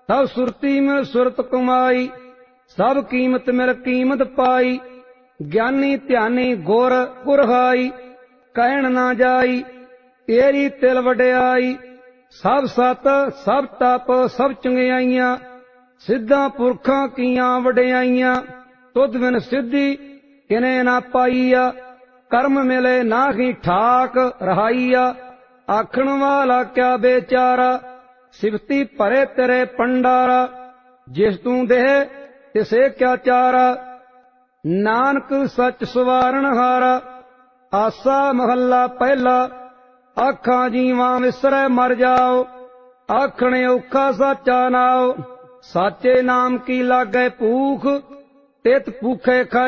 सब सुरती मिल सुरत कमाई, सब कीमत मिल कीमत पाई। ज्ञानी ध्यानी गुर गुरहाई, कहण ना जाई तेरी तिल वड्याई। सब सत सब तप सब चंगियाइयां, सिद्धां पुरखां कीयां वड्याइयां। तुध बिन सिद्धि किने ना पाईया, कर्म मिले नाही ठाक रहाइया। आखण वाला क्या बेचारा, सिफती भरे तेरे पंडारा। जिस तू देह तिसे क्या चारा, नानक सच सवारण हारा। आसा महला पहला, आखां जीवां विसरै मर जाओ। आखणे औखा साचा नाओ, साचे नाम की लागै भूख। तित भूखे खाई